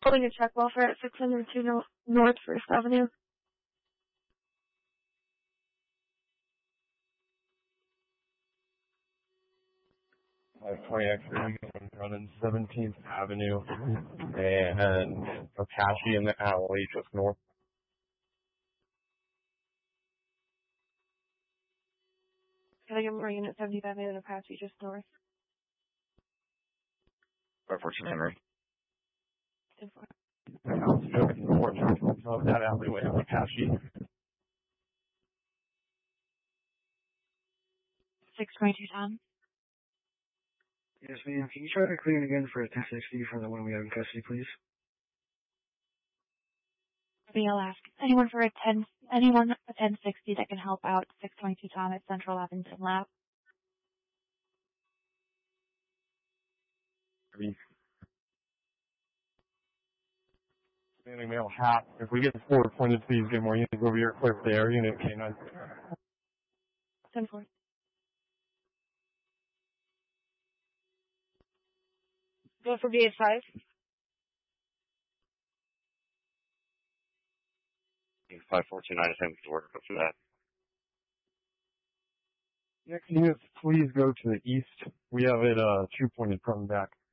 Holding a check welfare at 602 North First Avenue. Cardiac running 17th Avenue and Apache in the alley just north. Can I get more unit 75 and Apache just north? 514 Henry. 10-4. That alleyway of Apache. 622 Tom. Yes, ma'am. Can you try to clear it again for a 1060 for the one we have in custody, please? Maybe I'll ask. Anyone a 1060 that can help out 622 Tom at Central Abington Lab? Standing male hat. If we get forward pointed, please get more units over here. Clear the air unit K9. 10-4. Go for BA5. 514, I understand we can work up to that. Next units, please go to the east. We have it 2 pointed front and back.